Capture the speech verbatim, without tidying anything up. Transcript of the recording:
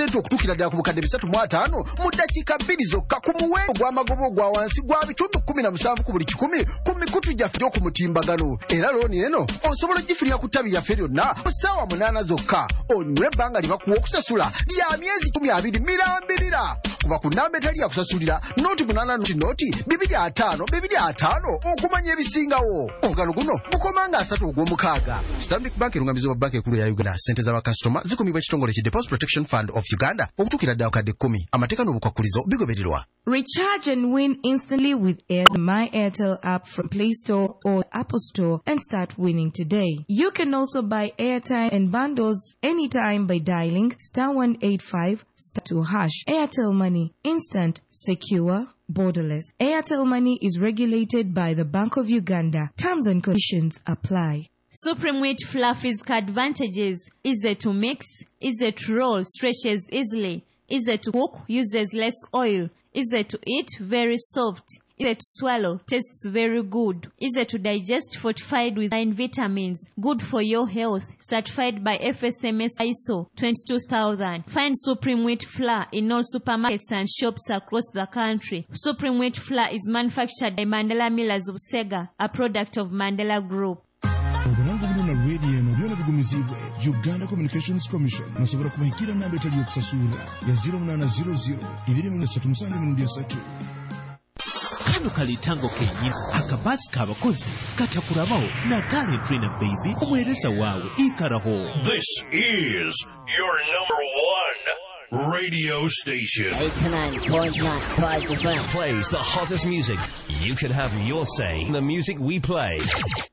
ssente okutuukira ddala ku bukadde bisatu mu ataano mu ddakiika bbiri zokka ku muwendo gw'amagobo gwa wansi gwa bitundu kkumi na musanvu ku buli kikumi ku mikutu gyaffe gy'oku mutimbagano. Era looni eno osobola ogifulira ku ttabi lyaffe lyonna mu ssaawa munaana zokka. Onywe ebbanga lye bakuwa okusasula lya myezi kumi abiri mirambirira. Kuba ku nnamba etali yakusasulira nooti munaana noti nooti bibiri ataano bibiri ataano okumanya ebisingawo. Omugano guno gukomanga asatu ogw'omukaaga. Stanbic Bank erungamiza wa banka ekulu ya Uganda. Ssente z'abakasitoma zikumibwa ekitongole ki Deposit Protection Fund of Uganda okutuukira ddala kadde kkumi. Amateeka n'obukwakkulizo bigobererwa. Recharge and win instantly with Air, My Airtel app from Play Store or Apple Store and start winning today. You can also buy airtime and bundles anytime by dialing star one eight five star two hash. Airtel Money, instant, secure, borderless. Airtel Money is regulated by the Bank of Uganda. Terms and conditions apply. Supreme Wheat Fluffy's advantages: easy to mix, easy to roll, stretches easily, easy to cook, uses less oil, easy to eat, very soft, easy to swallow, tastes very good, easy to digest, fortified with nine vitamins, good for your health, certified by F S M S I S O twenty-two thousand. Find Supreme Wheat Flour in all supermarkets and shops across the country. Supreme Wheat Flour is manufactured by Mandela Millers of Sega, a product of Mandela Group. Obulango buno na radio eno byona bigumizibwe Uganda Communications Commission nasobola kubahikira namba etali yokusasula ya zero nine zero zero two three seven seven three. Kano kalitango kenyi akabasi k'abakozi katakulabawo na talent trainer baby omwereza waawe ikaraho. This is your number one radio station. eighty-nine point nine Prize Event plays the hottest music. You can have your say in the music we play.